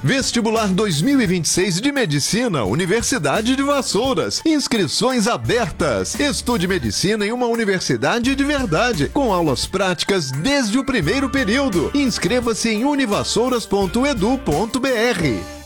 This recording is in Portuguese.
Vestibular 2026 de Medicina, Universidade de Vassouras. Inscrições abertas. Estude medicina em uma universidade de verdade, com aulas práticas desde o primeiro período. Inscreva-se em univassouras.edu.br.